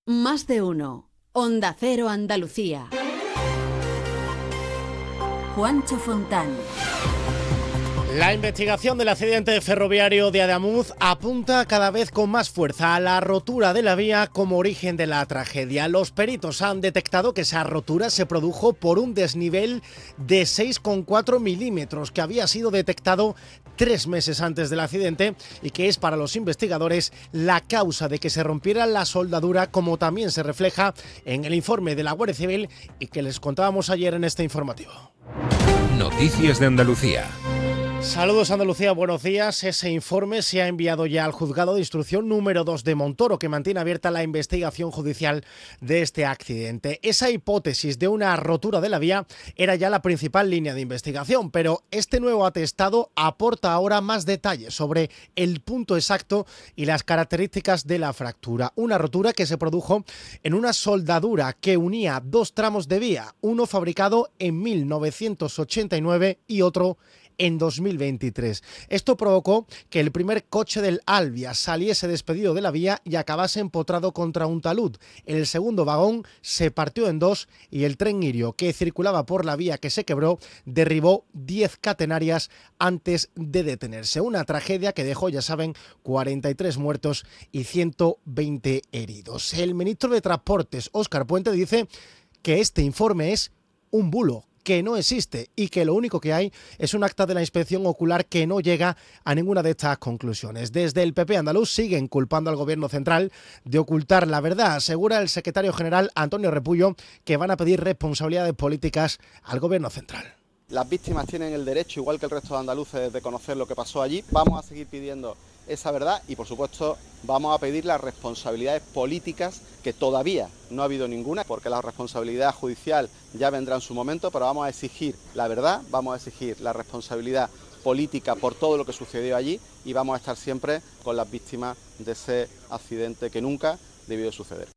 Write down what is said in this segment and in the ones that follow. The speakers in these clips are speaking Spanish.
Más de uno. Onda Cero Andalucía. Juancho Fontán. La investigación del accidente ferroviario de Ademuz apunta cada vez con más fuerza a la rotura de la vía como origen de la tragedia. Los peritos han detectado que esa rotura se produjo por un desnivel de 6,4 milímetros que había sido detectado 3 meses antes del accidente y que es para los investigadores la causa de que se rompiera la soldadura, como también se refleja en el informe de la Guardia Civil y que les contábamos ayer en este informativo. Noticias de Andalucía. Saludos Andalucía, buenos días. Ese informe se ha enviado ya al Juzgado de Instrucción número 2 de Montoro, que mantiene abierta la investigación judicial de este accidente. Esa hipótesis de una rotura de la vía era ya la principal línea de investigación, pero este nuevo atestado aporta ahora más detalles sobre el punto exacto y las características de la fractura. Una rotura que se produjo en una soldadura que unía dos tramos de vía, uno fabricado en 1989 y otro en 2023. Esto provocó que el primer coche del Alvia saliese despedido de la vía y acabase empotrado contra un talud. El segundo vagón se partió en dos y el tren Irio, que circulaba por la vía que se quebró, derribó 10 catenarias antes de detenerse. Una tragedia que dejó, ya saben, 43 muertos y 120 heridos. El ministro de Transportes, Óscar Puente, dice que este informe es un bulo, que no existe y que lo único que hay es un acta de la inspección ocular que no llega a ninguna de estas conclusiones. Desde el PP andaluz siguen culpando al gobierno central de ocultar la verdad. Asegura el secretario general Antonio Repullo que van a pedir responsabilidades políticas al gobierno central. Las víctimas tienen el derecho, igual que el resto de andaluces, de conocer lo que pasó allí. Vamos a seguir pidiendo esa verdad y, por supuesto, vamos a pedir las responsabilidades políticas, que todavía no ha habido ninguna, porque la responsabilidad judicial ya vendrá en su momento, pero vamos a exigir la verdad, vamos a exigir la responsabilidad política por todo lo que sucedió allí y vamos a estar siempre con las víctimas de ese accidente que nunca debió suceder.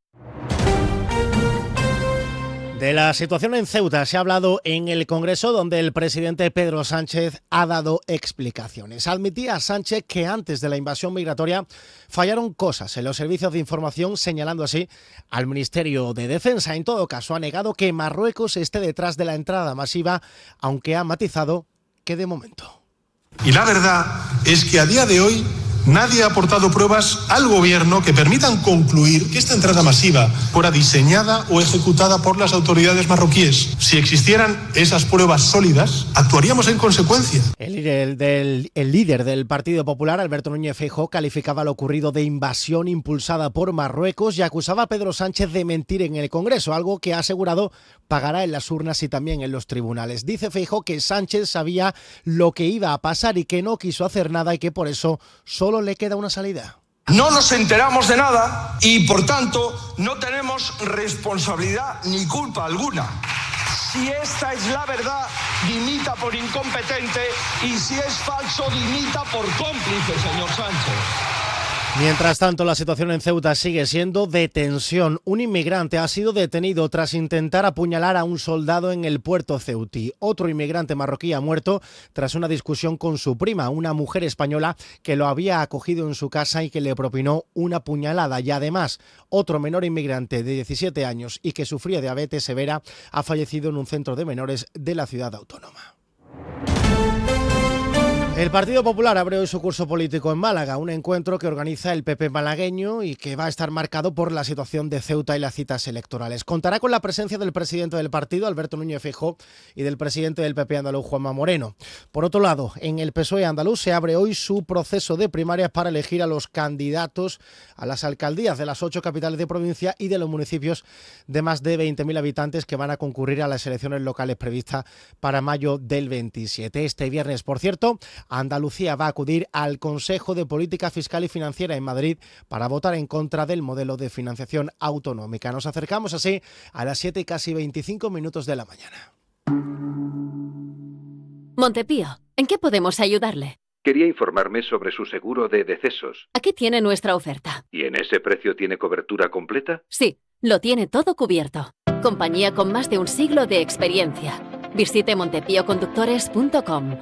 De la situación en Ceuta se ha hablado en el Congreso, donde el presidente Pedro Sánchez ha dado explicaciones. Admitía Sánchez que antes de la invasión migratoria fallaron cosas en los servicios de información, señalando así al Ministerio de Defensa. En todo caso, ha negado que Marruecos esté detrás de la entrada masiva, aunque ha matizado que de momento. Y la verdad es que a día de hoy nadie ha aportado pruebas al gobierno que permitan concluir que esta entrada masiva fuera diseñada o ejecutada por las autoridades marroquíes. Si existieran esas pruebas sólidas, actuaríamos en consecuencia. El líder del Partido Popular, Alberto Núñez Feijóo, calificaba lo ocurrido de invasión impulsada por Marruecos y acusaba a Pedro Sánchez de mentir en el Congreso, algo que ha asegurado pagará en las urnas y también en los tribunales. Dice Feijóo que Sánchez sabía lo que iba a pasar y que no quiso hacer nada y que por eso solo le queda una salida. No nos enteramos de nada y, por tanto, no tenemos responsabilidad ni culpa alguna. Si esta es la verdad, dimita por incompetente, y si es falso, dimita por cómplice, señor Sánchez. Mientras tanto, la situación en Ceuta sigue siendo de tensión. Un inmigrante ha sido detenido tras intentar apuñalar a un soldado en el puerto ceutí. Otro inmigrante marroquí ha muerto tras una discusión con su prima, una mujer española que lo había acogido en su casa y que le propinó una puñalada. Y además, otro menor inmigrante de 17 años y que sufría diabetes severa ha fallecido en un centro de menores de la ciudad autónoma. El Partido Popular abre hoy su curso político en Málaga, un encuentro que organiza el PP malagueño y que va a estar marcado por la situación de Ceuta y las citas electorales. Contará con la presencia del presidente del partido, Alberto Núñez Feijóo, y del presidente del PP andaluz, Juanma Moreno. Por otro lado, en el PSOE andaluz se abre hoy su proceso de primarias para elegir a los candidatos a las alcaldías de las 8 capitales de provincia y de los municipios de más de 20.000 habitantes que van a concurrir a las elecciones locales previstas para mayo del 27. Este viernes, por cierto, Andalucía va a acudir al Consejo de Política Fiscal y Financiera en Madrid para votar en contra del modelo de financiación autonómica. Nos acercamos así a las 7 y casi 25 minutos de la mañana. Montepío, ¿en qué podemos ayudarle? Quería informarme sobre su seguro de decesos. Aquí tiene nuestra oferta. ¿Y en ese precio tiene cobertura completa? Sí, lo tiene todo cubierto. Compañía con más de un siglo de experiencia. Visite montepíoconductores.com.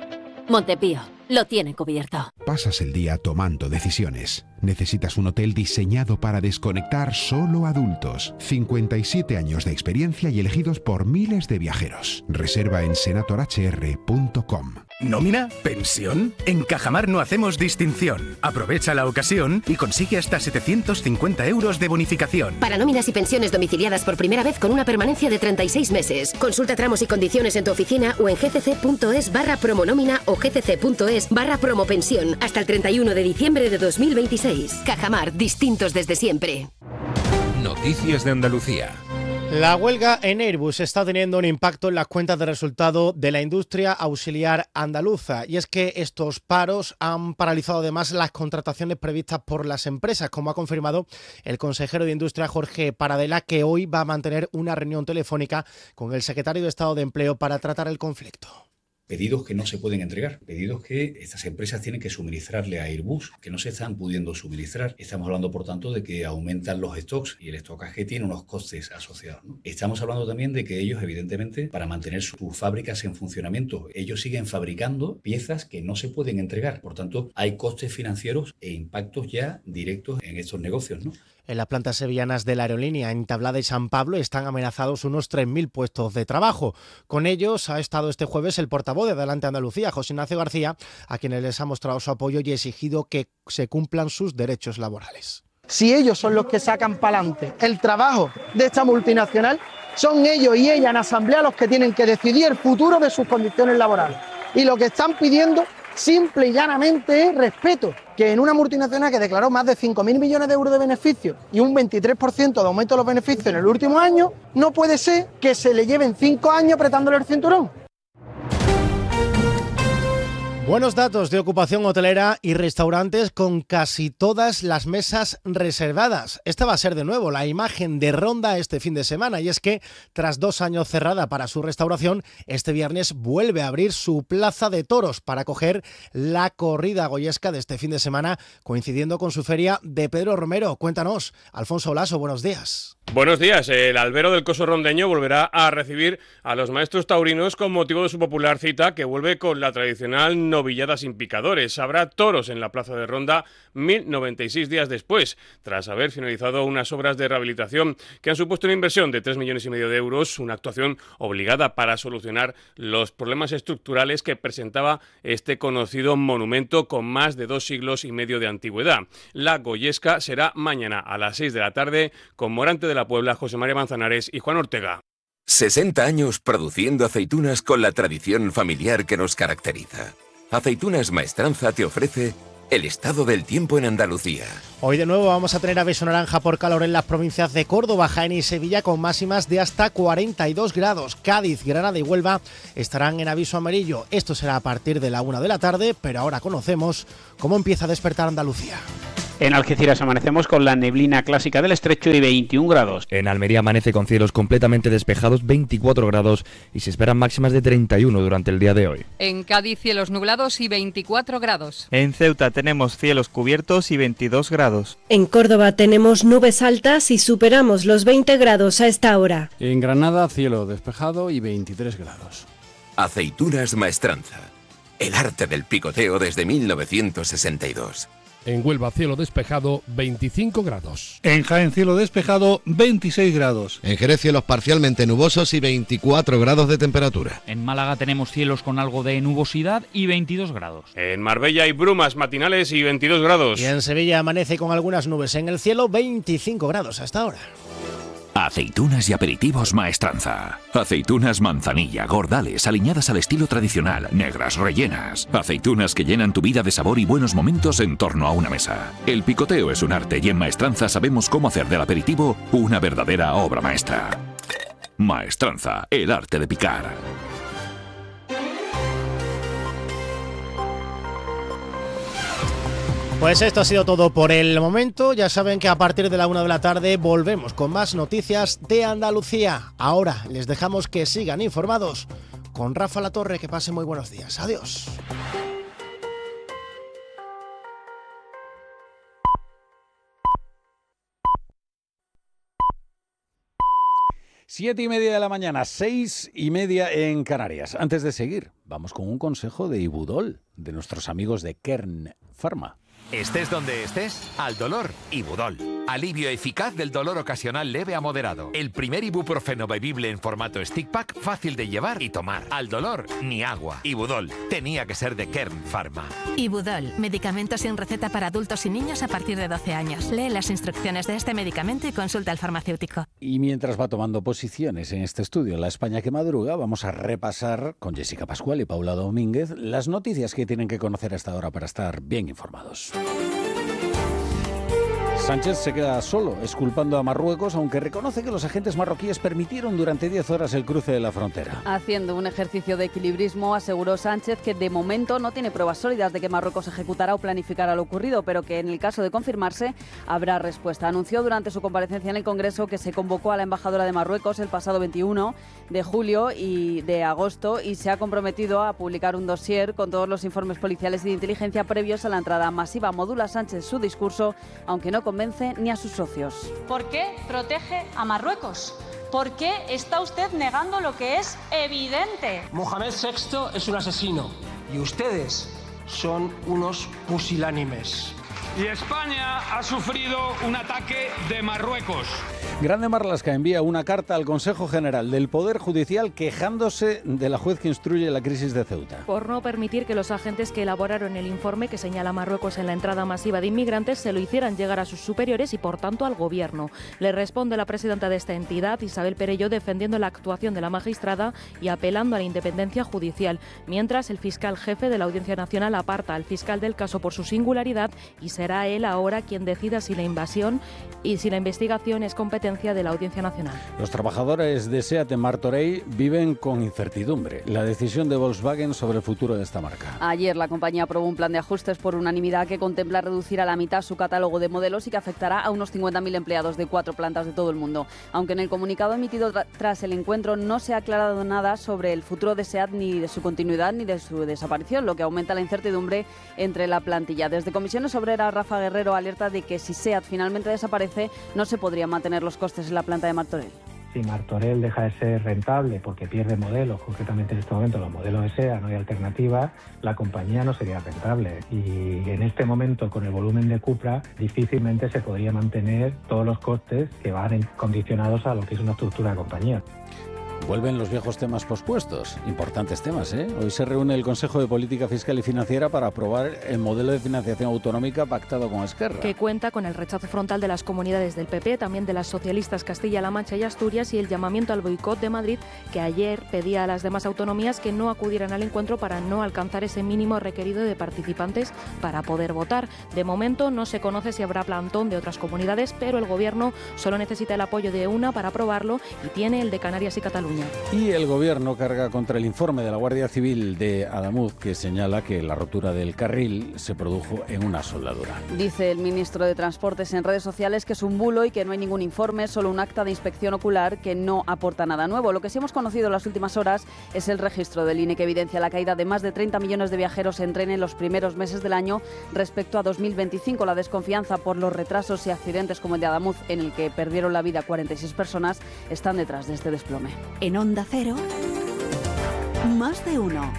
Montepío, lo tiene cubierto. Pasas el día tomando decisiones. Necesitas un hotel diseñado para desconectar solo adultos. 57 años de experiencia y elegidos por miles de viajeros. Reserva en senatorhr.com. ¿Nómina? ¿Pensión? En Cajamar no hacemos distinción. Aprovecha la ocasión y consigue hasta 750 euros de bonificación. Para nóminas y pensiones domiciliadas por primera vez con una permanencia de 36 meses. Consulta tramos y condiciones en tu oficina o en gcc.es/promonómina o gcc.es/promopensión hasta el 31 de diciembre de 2026. Cajamar, distintos desde siempre. Noticias de Andalucía. La huelga en Airbus está teniendo un impacto en las cuentas de resultado de la industria auxiliar andaluza. Y es que estos paros han paralizado además las contrataciones previstas por las empresas, como ha confirmado el consejero de Industria, Jorge Paradela, que hoy va a mantener una reunión telefónica con el secretario de Estado de Empleo para tratar el conflicto. Pedidos que no se pueden entregar, pedidos que estas empresas tienen que suministrarle a Airbus, que no se están pudiendo suministrar. Estamos hablando, por tanto, de que aumentan los stocks y el estocaje tiene unos costes asociados, ¿no? Estamos hablando también de que ellos, evidentemente, para mantener sus fábricas en funcionamiento, ellos siguen fabricando piezas que no se pueden entregar. Por tanto, hay costes financieros e impactos ya directos en estos negocios, ¿no? En las plantas sevillanas de la aerolínea en Tablada y San Pablo están amenazados unos 3.000 puestos de trabajo. Con ellos ha estado este jueves el portavoz de Adelante Andalucía, José Ignacio García, a quienes les ha mostrado su apoyo y exigido que se cumplan sus derechos laborales. Si ellos son los que sacan para adelante el trabajo de esta multinacional, son ellos y ellas en asamblea los que tienen que decidir el futuro de sus condiciones laborales. Y lo que están pidiendo simple y llanamente es respeto, que en una multinacional que declaró más de 5.000 millones de euros de beneficios y un 23% de aumento de los beneficios en el último año, no puede ser que se le lleven 5 años apretándole el cinturón. Buenos datos de ocupación hotelera y restaurantes con casi todas las mesas reservadas. Esta va a ser de nuevo la imagen de Ronda este fin de semana, y es que tras 2 años cerrada para su restauración, este viernes vuelve a abrir su plaza de toros para acoger la corrida goyesca de este fin de semana, coincidiendo con su feria de Pedro Romero. Cuéntanos, Alfonso Olaso, buenos días. Buenos días. El albero del Coso Rondeño volverá a recibir a los maestros taurinos con motivo de su popular cita, que vuelve con la tradicional novillada sin picadores. Habrá toros en la plaza de Ronda 1096 días después, tras haber finalizado unas obras de rehabilitación que han supuesto una inversión de 3,5 millones de euros, una actuación obligada para solucionar los problemas estructurales que presentaba este conocido monumento con más de 2 siglos y medio de antigüedad. La goyesca será mañana a las 6 de la tarde con Morante de la Puebla, José María Manzanares y Juan Ortega. 60 años produciendo aceitunas con la tradición familiar que nos caracteriza. Aceitunas Maestranza te ofrece el estado del tiempo en Andalucía. Hoy de nuevo vamos a tener aviso naranja por calor en las provincias de Córdoba, Jaén y Sevilla, con máximas de hasta 42 grados. Cádiz, Granada y Huelva estarán en aviso amarillo. Esto será a partir de la 1 de la tarde, pero ahora conocemos cómo empieza a despertar Andalucía. En Algeciras amanecemos con la neblina clásica del estrecho y 21 grados. En Almería amanece con cielos completamente despejados, 24 grados, y se esperan máximas de 31 durante el día de hoy. En Cádiz cielos nublados y 24 grados. En Ceuta tenemos cielos cubiertos y 22 grados. En Córdoba tenemos nubes altas y superamos los 20 grados a esta hora. En Granada cielo despejado y 23 grados. Aceitunas Maestranza, el arte del picoteo desde 1962. En Huelva cielo despejado, 25 grados. En Jaén cielo despejado, 26 grados. En Jerez cielos parcialmente nubosos y 24 grados de temperatura. En Málaga tenemos cielos con algo de nubosidad y 22 grados. En Marbella hay brumas matinales y 22 grados. Y en Sevilla amanece con algunas nubes en el cielo, 25 grados hasta ahora. Aceitunas y aperitivos Maestranza. Aceitunas manzanilla, gordales, aliñadas al estilo tradicional, negras, rellenas. Aceitunas que llenan tu vida de sabor y buenos momentos en torno a una mesa. El picoteo es un arte y en Maestranza sabemos cómo hacer del aperitivo una verdadera obra maestra. Maestranza, el arte de picar. Pues esto ha sido todo por el momento. Ya saben que a partir de la 1 de la tarde volvemos con más noticias de Andalucía. Ahora les dejamos que sigan informados con Rafa Latorre. Que pase muy buenos días. Adiós. 7:30 de la mañana, 6:30 en Canarias. Antes de seguir, vamos con un consejo de Ibudol, de nuestros amigos de Kern Pharma. Estés donde estés, al dolor, Ibudol. Alivio eficaz del dolor ocasional leve a moderado. El primer ibuprofeno bebible en formato stick pack, fácil de llevar y tomar. Al dolor, ni agua. Ibudol, tenía que ser de Kern Pharma. Ibudol, medicamento sin receta para adultos y niños a partir de 12 años. Lee las instrucciones de este medicamento y consulta al farmacéutico. Y mientras va tomando posiciones en este estudio La España que madruga, vamos a repasar con Jessica Pascual y Paula Domínguez las noticias que tienen que conocer a esta hora para estar bien informados. Sánchez se queda solo, exculpando a Marruecos, aunque reconoce que los agentes marroquíes permitieron durante 10 horas el cruce de la frontera. Haciendo un ejercicio de equilibrismo, aseguró Sánchez que de momento no tiene pruebas sólidas de que Marruecos ejecutará o planificará lo ocurrido, pero que en el caso de confirmarse habrá respuesta. Anunció durante su comparecencia en el Congreso que se convocó a la embajadora de Marruecos el pasado 21 de julio y de agosto y se ha comprometido a publicar un dossier con todos los informes policiales y de inteligencia previos a la entrada masiva. Modula Sánchez su discurso, aunque no convence ni a sus socios. ¿Por qué protege a Marruecos? ¿Por qué está usted negando lo que es evidente? Mohamed VI es un asesino y ustedes son unos pusilánimes. Y España ha sufrido un ataque de Marruecos. Grande Marlaska envía una carta al Consejo General del Poder Judicial quejándose de la juez que instruye la crisis de Ceuta. Por no permitir que los agentes que elaboraron el informe que señala a Marruecos en la entrada masiva de inmigrantes se lo hicieran llegar a sus superiores y por tanto al gobierno. Le responde la presidenta de esta entidad, Isabel Perelló, defendiendo la actuación de la magistrada y apelando a la independencia judicial, mientras el fiscal jefe de la Audiencia Nacional aparta al fiscal del caso por su singularidad y será él ahora quien decida si la invasión y si la investigación es competencia de la Audiencia Nacional. Los trabajadores de SEAT en Martorell viven con incertidumbre la decisión de Volkswagen sobre el futuro de esta marca. Ayer la compañía aprobó un plan de ajustes por unanimidad que contempla reducir a la mitad su catálogo de modelos y que afectará a unos 50.000 empleados de 4 plantas de todo el mundo. Aunque en el comunicado emitido tras el encuentro no se ha aclarado nada sobre el futuro de SEAT, ni de su continuidad ni de su desaparición, lo que aumenta la incertidumbre entre la plantilla. Desde Comisiones Obreras, Rafa Guerrero alerta de que si SEAT finalmente desaparece, no se podrían mantener los costes en la planta de Martorell. Si Martorell deja de ser rentable porque pierde modelos, concretamente en este momento los modelos de SEAT, no hay alternativa, la compañía no sería rentable. Y en este momento, con el volumen de Cupra, difícilmente se podría mantener todos los costes que van condicionados a lo que es una estructura de compañía. Vuelven los viejos temas pospuestos, importantes temas, ¿eh? Hoy se reúne el Consejo de Política Fiscal y Financiera para aprobar el modelo de financiación autonómica pactado con Esquerra. Que cuenta con el rechazo frontal de las comunidades del PP, también de las socialistas Castilla-La Mancha y Asturias, y el llamamiento al boicot de Madrid, que ayer pedía a las demás autonomías que no acudieran al encuentro para no alcanzar ese mínimo requerido de participantes para poder votar. De momento no se conoce si habrá plantón de otras comunidades, pero el Gobierno solo necesita el apoyo de una para aprobarlo y tiene el de Canarias y Cataluña. Y el Gobierno carga contra el informe de la Guardia Civil de Adamuz, que señala que la rotura del carril se produjo en una soldadura. Dice el ministro de Transportes en redes sociales que es un bulo y que no hay ningún informe, solo un acta de inspección ocular que no aporta nada nuevo. Lo que sí hemos conocido en las últimas horas es el registro del INE que evidencia la caída de más de 30 millones de viajeros en tren en los primeros meses del año respecto a 2025. La desconfianza por los retrasos y accidentes como el de Adamuz, en el que perdieron la vida 46 personas, están detrás de este desplome. En Onda Cero, Más de Uno.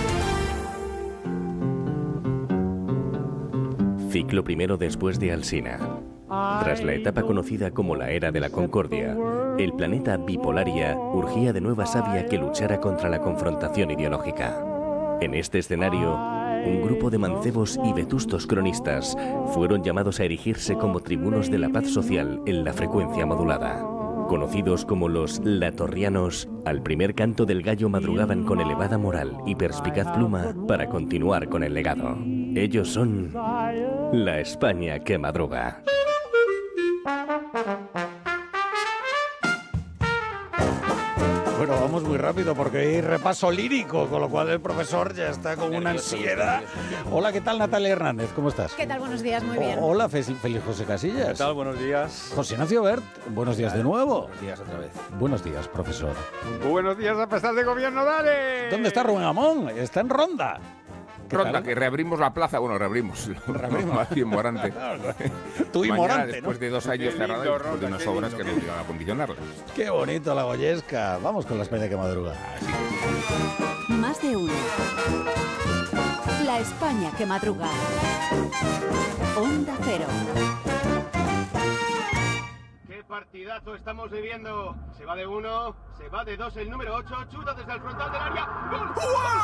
Ciclo primero después de Alsina. Tras la etapa conocida como la Era de la Concordia, el planeta Bipolaria urgía de nueva savia que luchara contra la confrontación ideológica. En este escenario, un grupo de mancebos y vetustos cronistas fueron llamados a erigirse como tribunos de la paz social en la frecuencia modulada. Conocidos como los latorrianos, al primer canto del gallo madrugaban con elevada moral y perspicaz pluma para continuar con el legado. Ellos son la España que madruga. Bueno, vamos muy rápido porque hay repaso lírico, con lo cual el profesor ya está con una ansiedad. Hola, ¿qué tal, Natalia Hernández? ¿Cómo estás? ¿Qué tal? Buenos días, muy bien. Hola, Félix José Casillas. ¿Qué tal? Buenos días. José Ignacio Bert, buenos días de nuevo. Buenos días otra vez. Buenos días, profesor. Buenos días a pesar de gobierno, dale. ¿Dónde está Rubén Amón? Está en Ronda. Ronda, que reabrimos la plaza. Bueno, reabrimos Madrid Morante. Tú y Mañana, Morante, después ¿no? de 2 años cerrada, después de unas obras que no obligan a acondicionarla. Qué bonito la Goyesca. Vamos con la España que madruga. Más de uno. La España que madruga. Onda Cero. ¡Qué partidazo estamos viviendo! Se va de 1, se va de 2 el número 8, chuta desde el frontal del área. ¡Gol!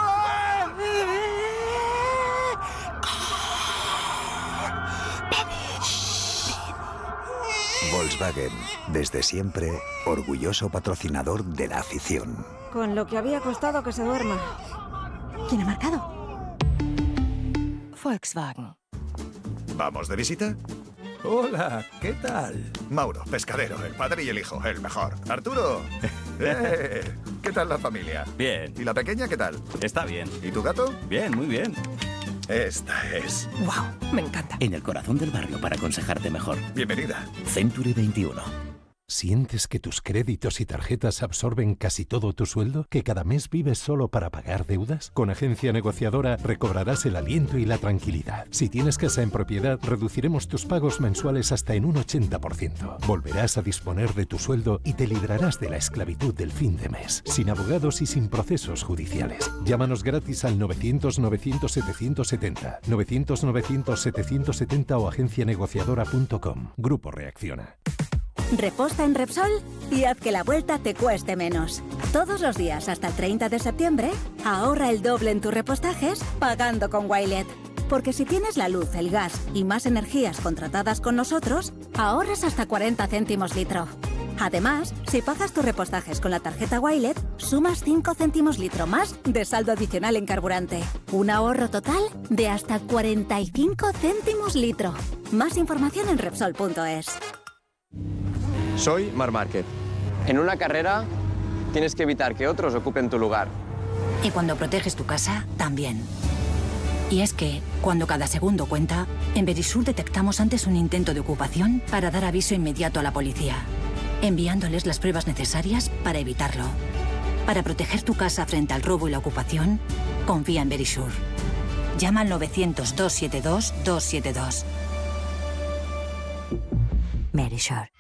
Volkswagen, desde siempre, orgulloso patrocinador de la afición. Con lo que había costado que se duerma. ¿Quién ha marcado? Volkswagen. ¿Vamos de visita? Hola, ¿qué tal? Mauro, pescadero, el padre y el hijo, el mejor. Arturo, ¿qué tal la familia? Bien. ¿Y la pequeña qué tal? Está bien. ¿Y tu gato? Bien, muy bien. Esta es. ¡Wow! Me encanta. En el corazón del barrio para aconsejarte mejor. Bienvenida. Century 21. ¿Sientes que tus créditos y tarjetas absorben casi todo tu sueldo? ¿Que cada mes vives solo para pagar deudas? Con Agencia Negociadora recobrarás el aliento y la tranquilidad. Si tienes casa en propiedad, reduciremos tus pagos mensuales hasta en un 80%. Volverás a disponer de tu sueldo y te librarás de la esclavitud del fin de mes, sin abogados y sin procesos judiciales. Llámanos gratis al 900-900-770, 900-900-770 o agencianegociadora.com. Grupo Reacciona. Reposta en Repsol y haz que la vuelta te cueste menos. Todos los días hasta el 30 de septiembre, ahorra el doble en tus repostajes pagando con Wilet. Porque si tienes la luz, el gas y más energías contratadas con nosotros, ahorras hasta 40 céntimos litro. Además, si pagas tus repostajes con la tarjeta Wilet, sumas 5 céntimos litro más de saldo adicional en carburante. Un ahorro total de hasta 45 céntimos litro. Más información en Repsol.es. Soy Marc Márquez. En una carrera tienes que evitar que otros ocupen tu lugar. Y cuando proteges tu casa, también. Y es que, cuando cada segundo cuenta, en Verisur detectamos antes un intento de ocupación para dar aviso inmediato a la policía, enviándoles las pruebas necesarias para evitarlo. Para proteger tu casa frente al robo y la ocupación, confía en Verisur. Llama al 900-272-272. Verisur.